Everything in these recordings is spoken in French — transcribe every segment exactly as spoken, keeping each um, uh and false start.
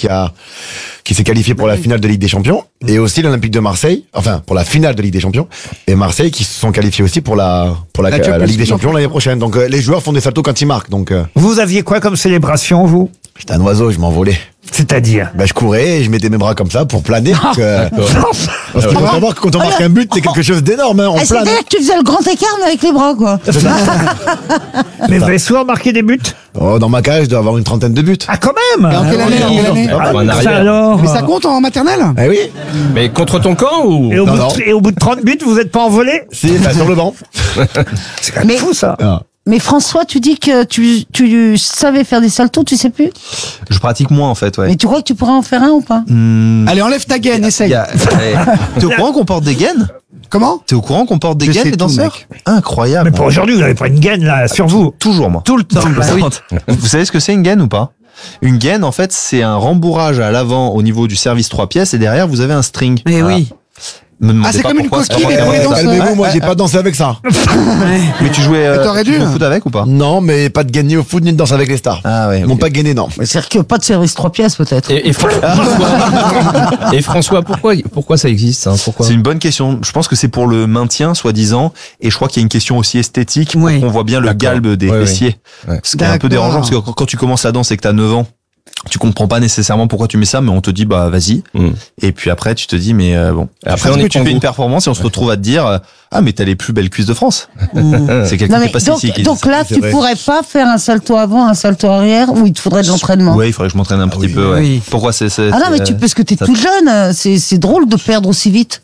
qui a qui s'est qualifié pour la finale de Ligue des Champions, et aussi l'Olympique de Marseille, enfin pour la finale de Ligue des Champions, et Marseille qui se sont qualifiés aussi pour la pour la, La la, Champions Ligue des League. Champions l'année prochaine. Donc euh, les joueurs font des saltos quand ils marquent. Donc euh, Vous aviez quoi comme célébration, vous? j'étais un oiseau, je m'envolais. C'est-à-dire? Ben, je courais et je mettais mes bras comme ça pour planer. Donc, euh, parce qu'il faut Ah. savoir que quand on marque un but, c'est quelque chose d'énorme. Hein, on Ah, plane. c'est-à-dire que tu faisais le grand écart mais avec les bras, quoi. Mais vous avez souvent marqué des buts? Oh, dans ma carrière, je dois avoir une trentaine de buts. Ah, quand même! Et en quelle année, en quelle année Ah, en ça arrière. alors. Mais ça compte en maternelle? Eh oui. Mais contre ton camp ou Et au, Non, bout non. de, et au bout de trente buts, vous n'êtes pas envolé? Si, ben, sur le banc. C'est quand même Mais- fou, ça. Ah. Mais François, tu dis que tu, tu savais faire des saltos, tu sais plus? Je pratique moins en fait, ouais. Mais tu crois que tu pourrais en faire un ou pas? Hmm, Allez, enlève ta gaine, y essaye. a- eh, T'es au courant qu'on porte des gaines? Comment? T'es au courant qu'on porte des Je gaines sais les tout, danseurs? mec. Incroyable. Mais pour aujourd'hui, vous n'avez pas une gaine, là, sur vous. Toujours moi. Tout le temps. Bah oui. Vous savez ce que c'est une gaine ou pas? Une gaine, en fait, c'est un rembourrage à l'avant au niveau du service trois pièces et derrière vous avez un string. Mais Voilà. oui. Me demandez Ah, c'est pas comme une pourquoi, coquille, c'est mais vraiment pour les comme ça. danseurs. Calmez-vous, moi j'ai pas dansé avec ça. Mais tu jouais euh, T'aurais tu dû. jouais au foot avec ou pas? Non, mais pas de gagner au foot ni de danse avec les stars. Ah ouais. Ils m'ont ok. pas gagné, non. Mais c'est-à-dire que pas de service trois pièces, peut-être. et, et Fran- François, et François, pourquoi pourquoi ça existe hein, Pourquoi C'est une bonne question. Je pense que c'est pour le maintien, soi-disant, et je crois qu'il y a une question aussi esthétique. Pour Oui. qu'on voit bien le D'accord. galbe des Oui, oui. fessiers. Ouais. Ce qui est un peu D'accord. dérangeant parce que quand, quand tu commences la danse et que t'as neuf ans, tu comprends pas nécessairement pourquoi tu mets ça, mais on te dit bah vas-y. Mm. Et puis après tu te dis mais euh, bon. Et après, Parce on que est tu pour fais vous. une performance et on se retrouve à te dire euh, ah mais t'as les plus belles cuisses de France. C'est quelqu'un Non, qui mais est passé donc, ici qui dit donc ça. là, c'est tu vrai. pourrais pas faire un salto avant, un salto arrière, ou il te faudrait de l'entraînement? Ouais, il faudrait que je m'entraîne un petit oui. peu. Ouais. Oui. Pourquoi c'est c'est- Ah non, mais c'est- tu, parce que t'es ça- tout jeune, euh, c'est, c'est drôle de perdre aussi vite.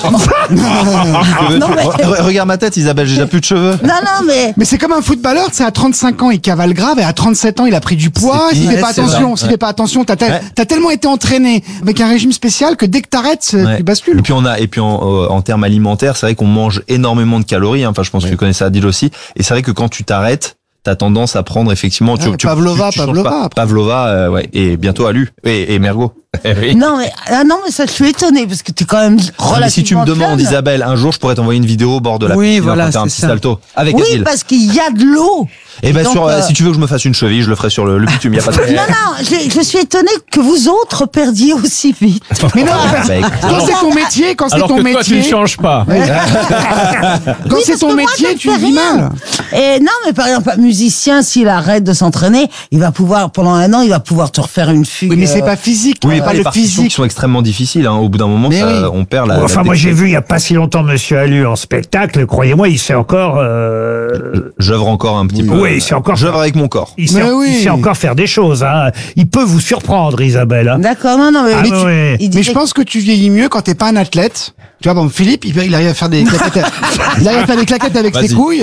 non, mais, Re- re- Regarde ma tête, Isabelle, j'ai déjà plus de cheveux. non, non, mais, Mais c'est comme un footballeur, c'est à trente-cinq ans, il cavale grave, et à trente-sept ans, il a pris du poids. C'est S'il pire. fait pas C'est attention, vrai. s'il fait pas attention, t'as, tel- Ouais. t'as tellement été entraîné avec un régime spécial que dès que t'arrêtes, Ouais. tu bascules. Et puis on a et puis en, euh, en termes alimentaires, c'est vrai qu'on mange énormément de calories. hein. Enfin, je pense que tu connais ça, Adil aussi. Et c'est vrai que quand tu t'arrêtes, t'as tendance à prendre effectivement. Ah, Pavlova, changes Pavlova, pas. après. Pavlova, euh, ouais. Et bientôt Alu et, et Mergo. Eh oui. non, mais, ah non, mais ça, je suis étonné, parce que t'es quand même relativement Mais si tu me demandes, jeune. Isabelle, un jour, je pourrais t'envoyer une vidéo au bord de la Oui, piscine voilà, pour faire un c'est petit ça. salto avec Oui, Adil. parce qu'il y a de l'eau. Et ben donc, sur, euh, euh, si tu veux que je me fasse une cheville, je le ferai sur le, le bitume. Y a pas de. Non, non, je, je suis étonné que vous autres perdiez aussi vite. Mais non, Bah, écoute, quand c'est ton métier, quand c'est Alors ton que toi, tu ne métier, changes pas. quand Oui, c'est parce ton que moi, métier, je ne tu fais vis rien. mal. Et non, mais par exemple, un musicien, s'il arrête de s'entraîner, il va pouvoir, pendant un an, il va pouvoir te refaire une fugue. Oui, mais c'est euh, pas physique, Oui, pas pas les le partitions qui physique. sont extrêmement difficiles. Hein. Au bout d'un moment, Mais ça, oui. on perd la. Enfin, la moi, j'ai dextérité. vu il y a pas si longtemps Monsieur Alu en spectacle. Croyez-moi, il sait encore. Euh... J'œuvre encore un petit Oui. peu. Oui, il sait encore. J'œuvre avec mon corps. Il sait, Mais oui. il sait encore faire des choses. Hein. Il peut vous surprendre, Isabelle. Hein. D'accord, non, non, mais, Ah mais tu- ouais. il Mais disait je pense que tu vieillis mieux quand t'es pas un athlète. Tu vois, bon, Philippe, il, il arrive à faire des claquettes, il arrive à faire des claquettes avec ses Vas-y. couilles.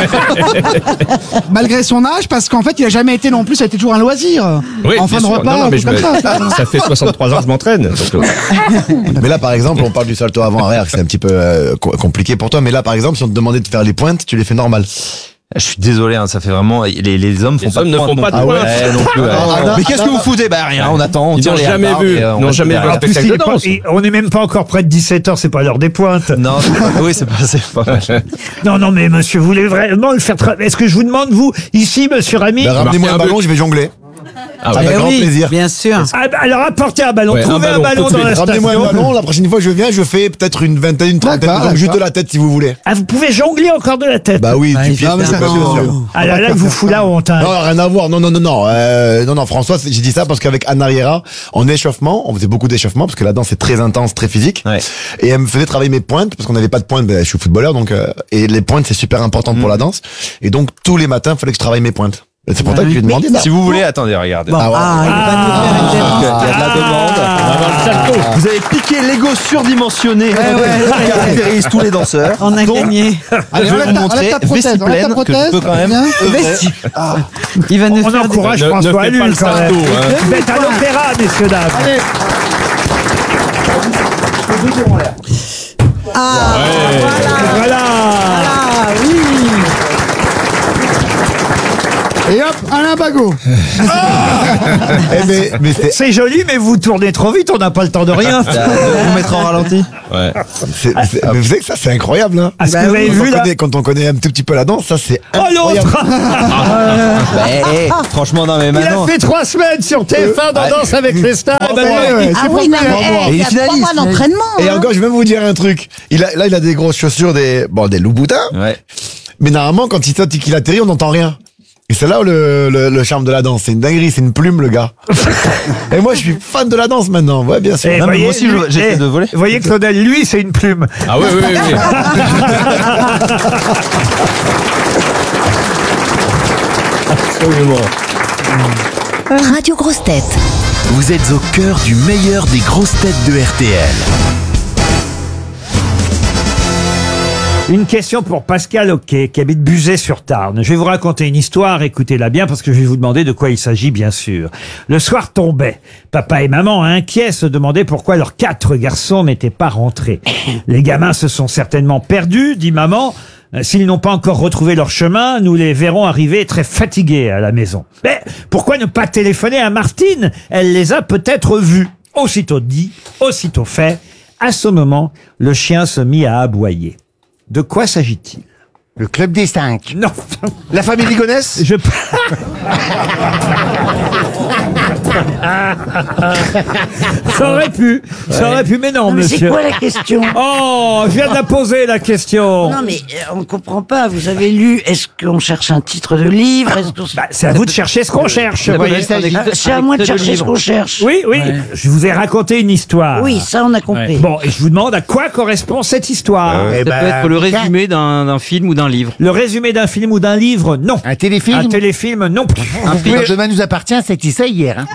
Malgré son âge, parce qu'en fait, il a jamais été non plus, ça a été toujours un loisir. Oui, en fin bien de sûr. repas, Non, non, un mais truc je comme me- ça. ça fait soixante-trois ans que je m'entraîne. donc, euh, Mais là, par exemple, on parle du salto avant-arrière, c'est un petit peu euh, co- compliqué pour toi. Mais là, par exemple, si on te demandait de faire les pointes, tu les fais normal. Je suis désolé, hein, ça fait vraiment. Les, les hommes font Les pas hommes de ne pointe font non pas de plus. pointe. Ouais, non plus, ouais. Ah, non, Mais qu'est-ce que non, vous foutez? Bah rien, on attend. On Ils tire n'ont les jamais harbards vu, et, euh, on n'ont reste jamais vu derrière. un En plus, spectacle il de est pas- danse. il- on n'est même pas encore près de dix-sept heures, c'est pas l'heure des pointes. Non, c'est pas- oui, c'est pas, c'est pas mal. Non, non, mais monsieur, vous voulez vraiment le faire tra- Est-ce que je vous demande, vous, ici, monsieur Rami Ben, ramenez-moi un marquer un ballon, je vais jongler. Ah Avec Eh grand oui, plaisir. bien sûr. Ah, bah, alors apportez un ballon, Ouais, un trouvez un ballon, ballon, tout de dans la suite. Ramenez-moi un station. ballon, la prochaine fois que je viens, je fais peut-être une vingtaine, une trentaine, D'accord, donc juste de d'accord. la tête si vous voulez. Ah, vous pouvez jongler encore de la tête. Bah oui, Ah, du il pied. fait mais ça, bien non. sûr. Ah là, là, il vous fout la honte. Hein. Non, rien à voir. Non, non, non, non. Euh, non, non, François, c'est- j'ai dit ça parce qu'avec Anna Riera, en échauffement, on faisait beaucoup d'échauffement parce que la danse est très intense, très physique. Ouais. Et elle me faisait travailler mes pointes parce qu'on n'avait pas de pointes. Ben, je suis footballeur, donc euh, et les pointes c'est super important pour la danse. Et donc tous les matins, il fallait que je travaille mes pointes. Et c'est pour ça que je lui ai demandé. Si vous voulez, attendez, regardez. Bon, Ah ouais. ah, il va nous faire une Il y démonstration. a de la demande. On va voir le salto. Vous avez piqué l'ego surdimensionné ouais, qui caractérise tous les danseurs. On a Donc, gagné. Allez, je vais enlève vous ta- montrer enlève ta prothèse, vessie enlève ta pleine que je prothèse. peux quand même Viens. œuvrer. Il va nous On faire des- encourage Ne- ne François fais Alu pas le quand salto, même. hein. Vous êtes à l'opéra, messieurs, dames. Ah, voilà. Voilà. Ah, oui. Et hop, Alain Bagot. Eh, mais, mais c'est, C'est joli, mais vous tournez trop vite, on n'a pas le temps de rien. Vous mettre en ralenti. Ouais. c'est, c'est- mais vous savez que ça, c'est incroyable, hein. Ah, ce que vous avez Quand vu on, là connaît, quand on connaît un tout petit peu la danse, ça, c'est Oh incroyable. l'autre Bah, eh, eh, franchement, non, mais Il a maintenant. fait trois semaines sur T F un dans Danse avec les stars. Ouais, ouais, Ah c'est oui, pour non, ça. mais Pour moi. hey, Et il y a il trois finalise, mois d'entraînement. Et hein. encore, je vais même vous dire un truc. Il a, là, il a des grosses chaussures, des, bon, des Louboutins. Ouais. Mais normalement, quand il saute et qu'il atterrit, on n'entend rien. Et c'est là où le, le, le charme de la danse. C'est une dinguerie, c'est une plume, le gars. Et moi, je suis fan de la danse maintenant. Ouais, bien sûr. Eh, Non, mais voyez, moi aussi, je- lui- j'essaie eh, de voler. Vous voyez, Claudel, lui, c'est une plume. Ah oui, oui, oui. oui. Radio Grosse Tête. Vous êtes au cœur du meilleur des grosses têtes de R T L. Une question pour Pascal Oquet, qui habite Buzet-sur-Tarn. Je vais vous raconter une histoire, écoutez-la bien, parce que je vais vous demander de quoi il s'agit, bien sûr. Le soir tombait. Papa et maman, inquiets, se demandaient pourquoi leurs quatre garçons n'étaient pas rentrés. Les gamins se sont certainement perdus, dit maman. Euh, S'ils n'ont pas encore retrouvé leur chemin, nous les verrons arriver très fatigués à la maison. Mais pourquoi ne pas téléphoner à Martine? Elle les a peut-être vus. Aussitôt dit, aussitôt fait. À ce moment, le chien se mit à aboyer. De quoi s'agit-il? Le club des cinq. Non. La famille Ligonès? Je... Ça aurait pu. Ça aurait pu, mais non, Non, mais c'est monsieur. quoi la question? Oh, je viens de la poser, la question. Non mais euh, on ne comprend pas. Vous avez lu, est-ce qu'on cherche un titre de livre? Est-ce qu'on... Bah, c'est à vous de chercher ce qu'on cherche. Ça peut voyez. être un Ah, extrait- c'est à un moi de extrait chercher ce livre. qu'on cherche. Oui, oui. Je vous ai raconté une histoire. Oui, ça on a compris. Bon, et je vous demande à quoi correspond cette histoire. Eh Ça ben, peut être le résumé d'un d'un film ou d'un livre. Le résumé d'un film ou d'un livre? Non. Un téléfilm. Un téléfilm? Non plus. Un film. Demain nous appartient, c'était ça hier. Hein.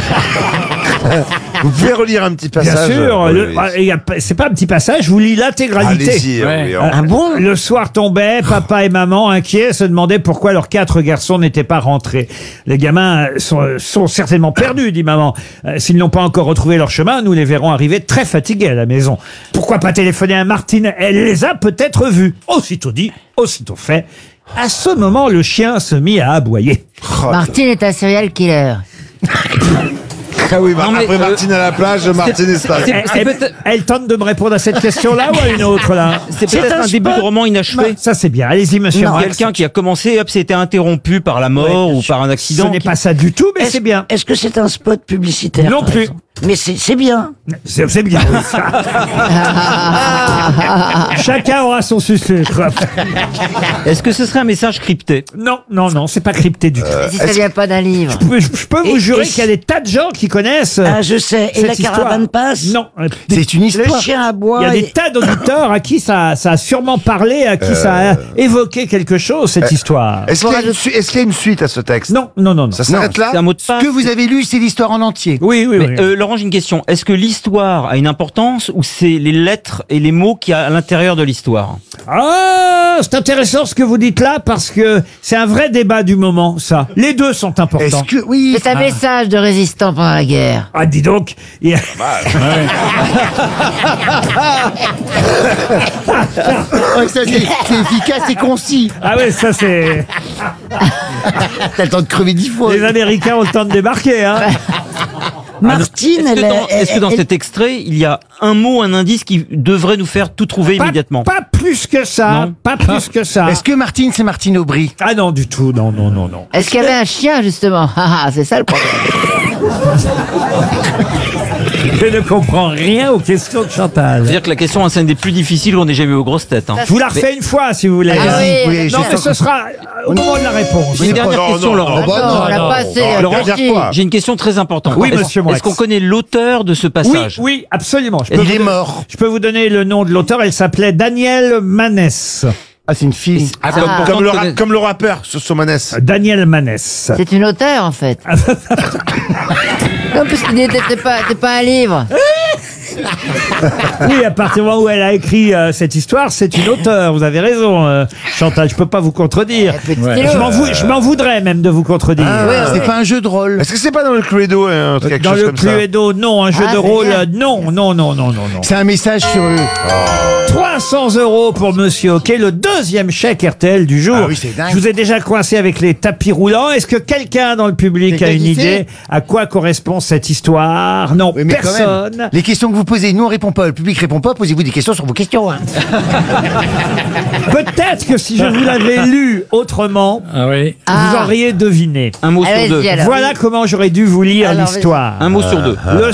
Vous pouvez relire un petit Bien passage. sûr. Oui, le- oui. ah, il y a pas- c'est pas un petit passage, je vous lis l'intégralité. Allez-y. Ouais. oui, Ah bon? Le soir tombait, papa et maman, inquiets, se demandaient pourquoi leurs quatre garçons n'étaient pas rentrés. Les gamins sont, sont certainement perdus, dit maman. Euh, S'ils n'ont pas encore retrouvé leur chemin, nous les verrons arriver très fatigués à la maison. Pourquoi pas téléphoner à Martine? Elle les a peut-être vus. Aussitôt dit, aussitôt fait. À ce moment, le chien se mit à aboyer. Martine est un serial killer. Ah oui, bah, Non, mais, après euh, Martine à la plage, Martine Espace. c'est- Elle, c'est elle- peut-être- elle tente de me répondre à cette question-là ou à une autre, là? C'est peut-être un un début de spot. roman inachevé. Ça, c'est bien. Allez-y, monsieur Non, Marx. Quelqu'un qui a commencé, hop, c'était interrompu par la mort ou par un Ce accident. n'est pas ça du tout, mais Est-ce- c'est bien. Est-ce que c'est un spot publicitaire? Non par plus. exemple Mais c'est c'est bien. C'est c'est bien. oui, ça. Chacun aura son sucre. Est-ce que ce serait un message crypté? Non, non, non, c'est pas crypté du tout. Si ça vient pas d'un livre. Je peux, je peux vous Et- jurer et qu'il y a des tas de gens qui connaissent. Ah, je sais. Et cette la caravane histoire. passe? Non. C'est une Le histoire. chien à Il bois. y a des et- tas d'auditeurs à qui ça, ça a sûrement parlé, à qui ça a évoqué quelque chose, cette histoire. Est-ce qu'il y, a une su- est-ce qu'il y a une suite à ce texte? Non, non, non, non. Ça s'arrête là? C'est un mot de Ce passe. que vous avez lu, c'est l'histoire en entier. Oui, oui, oui. Mais, euh, Laurent, j'ai une question. Est-ce que l'histoire a une importance ou c'est les lettres et les mots qu'il y a à l'intérieur de l'histoire? Ah, c'est intéressant ce que vous dites là parce que c'est un vrai débat du moment, ça. Les deux sont importants. Est-ce que oui. C'est un message de résistant pendant la guerre. Ah, dis donc. il y a- Ouais, ça, c'est c'est efficace et concis. Ah ouais, ça c'est. T'as le temps de crever dix fois. Les Américains ont le temps de débarquer, hein. Martine, Est-ce que elle, dans, elle- est-ce que dans elle- cet extrait, il y a un mot, un indice qui devrait nous faire tout trouver Pas, immédiatement? pas plus que ça, Non. pas plus que ça. Est-ce que Martine, c'est Martine Aubry? Ah non, du tout, non, non, non, non. Est-ce qu'il y avait un chien, justement? Ah, ah, c'est ça le problème. Je ne comprends rien aux questions de Chantal. C'est-à-dire que la question, c'est une des plus difficiles qu'on ait jamais eu aux grosses têtes. Hein. Je vous la refais une fois, si vous voulez. Ah oui, oui, non, je mais sens ce que- sera euh, au moment de la réponse. J'ai une dernière non, question, non, Laurent. non, bah non, on n'a pas assez non, réfléchi. regarde quoi. J'ai une question très importante. Oui, Est-ce- monsieur Moix. Est-ce qu'on connaît l'auteur de ce Oui, passage? oui, absolument. Je peux, Il vous est don- mort. je peux vous donner le nom de l'auteur. Elle s'appelait Danielle Manès. Ah, c'est une fille. Ah, Comme, important comme de le, ra- connaître- comme le rappeur, ce Somanès. Danielle Manès. C'est une auteure, en fait. Non, parce qu'il n'était c'est pas, c'est pas un livre. Oui, à partir du moment où elle a écrit euh, cette histoire, c'est une auteure. Vous avez raison, euh, Chantal. Je peux pas vous contredire. Ouais. Je m'en vou- je m'en voudrais même de vous contredire. C'est pas un jeu de rôle. Est-ce que c'est pas dans le Cluedo, hein, quelque Dans chose le comme ça? Cluedo, non. Un jeu Ah, de c'est rôle, bien. euh, non, non, non, non, non, non. C'est un message sur le. trois cents euros pour Monsieur Hockey, le deuxième chèque R T L du jour. Ah oui, c'est dingue. Je vous ai déjà coincé avec les tapis roulants. Est-ce que quelqu'un dans le public a Quelqu'un une qui idée sait à quoi correspond cette histoire? Non, Oui, mais quand personne. même, les questions que vous posez, nous on répond pas, le public répond pas, posez-vous des questions sur vos questions. Hein. Peut-être que si je vous l'avais lu autrement, Ah oui. vous Ah. auriez deviné. Un mot sur Allez-y, deux. alors. Voilà comment j'aurais dû vous lire Alors, l'histoire. Un mot sur deux. Le